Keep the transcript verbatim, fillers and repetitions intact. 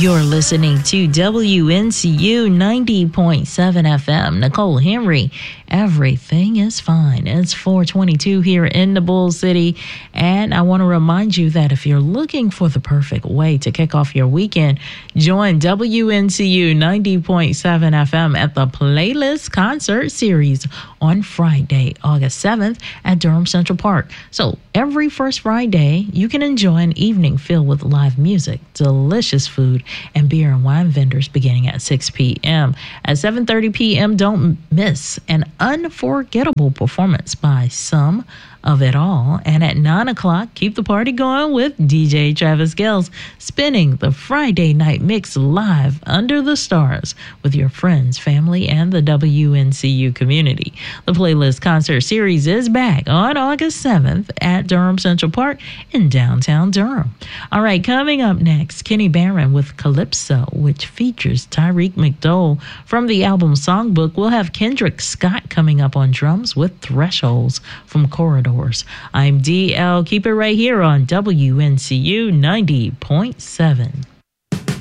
You're listening to W N C U ninety point seven F M. Nicole Henry, everything is fine. It's four twenty-two here in the Bull City. And I want to remind you that if you're looking for the perfect way to kick off your weekend, join W N C U ninety point seven F M at the Playlist Concert Series on Friday, August seventh at Durham Central Park. So every first Friday, you can enjoy an evening filled with live music, delicious food, and beer and wine vendors beginning at six p.m. At seven thirty p.m., don't miss an unforgettable performance by Some of It All. And at nine o'clock, keep the party going with D J Travis Gills spinning the Friday night mix live under the stars with your friends, family, and the W N C U community. The Playlist Concert Series is back on August seventh at Durham Central Park in downtown Durham. All right, coming up next, Kenny Barron with Calypso, which features Tyreek McDowell. From the album Songbook, we'll have Kendrick Scott coming up on drums with Thresholds from Corridors. I'm D L. Keep it right here on W N C U ninety point seven.